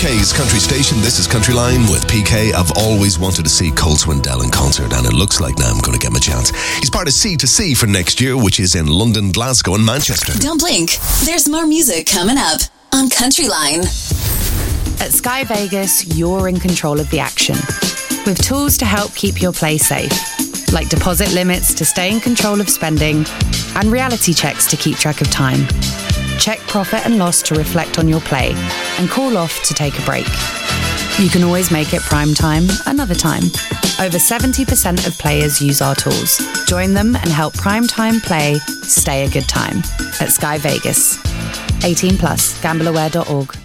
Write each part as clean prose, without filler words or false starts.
UK's country station. This is Country Line with PK. I've always wanted to see Cole Swindell in concert, and it looks like now I'm going to get my chance. He's part of C2C for next year, which is in London, Glasgow and Manchester. Don't blink. There's more music coming up on Country Line. At Sky Vegas, you're in control of the action, with tools to help keep your play safe, like deposit limits to stay in control of spending and reality checks to keep track of time. Check profit and loss to reflect on your play and call off to take a break. You can always make it prime time another time. Over 70% of players use our tools. Join them and help prime time play stay a good time at Sky Vegas. 18 plus, gambleaware.org.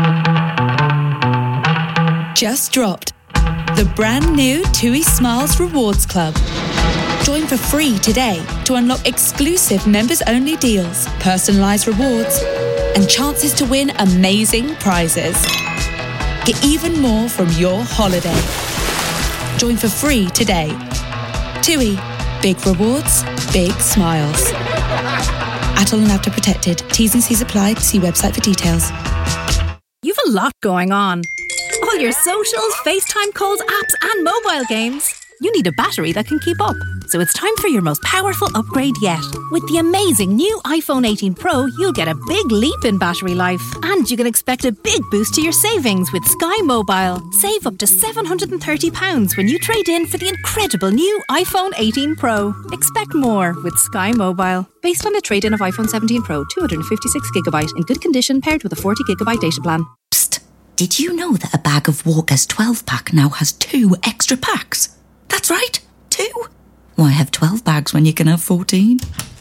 Just dropped the brand new TUI Smiles Rewards Club. Join for free today to unlock exclusive members-only deals, personalised rewards, and chances to win amazing prizes. Get even more from your holiday. Join for free today. TUI. Big rewards, big smiles. Atoll and Avta protected. T's and C's apply. See website for details. You've a lot going on. All your socials, FaceTime calls, apps, and mobile games. You need a battery that can keep up. So it's time for your most powerful upgrade yet. With the amazing new iPhone 18 Pro, you'll get a big leap in battery life. And you can expect a big boost to your savings with Sky Mobile. Save up to £730 when you trade in for the incredible new iPhone 18 Pro. Expect more with Sky Mobile. Based on a trade-in of iPhone 17 Pro, 256GB in good condition paired with a 40GB data plan. Psst. Did you know that a bag of Walker's 12-pack now has 2 extra packs? That's right, 2. Why have 12 bags when you can have 14?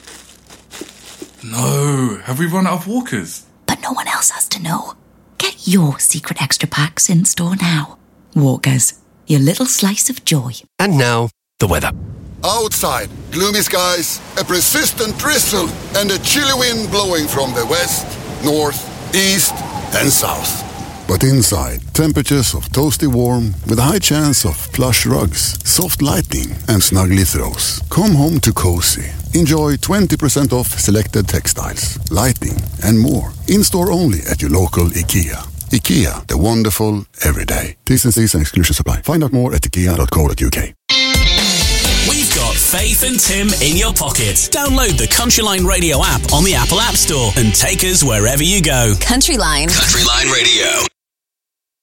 No, have we run out of Walkers? But no one else has to know. Get your secret extra packs in store now. Walkers, your little slice of joy. And now, the weather. Outside, gloomy skies, a persistent drizzle, and a chilly wind blowing from the west, north, east, and south. But inside, temperatures of toasty warm with a high chance of plush rugs, soft lighting, and snuggly throws. Come home to cozy. Enjoy 20% off selected textiles, lighting, and more. In-store only at your local IKEA. IKEA, the wonderful everyday. T's and C's and exclusions apply. Find out more at ikea.co.uk. We've got Faith and Tim in your pocket. Download the Country Line Radio app on the Apple App Store and take us wherever you go. Country Line. Country Line Radio.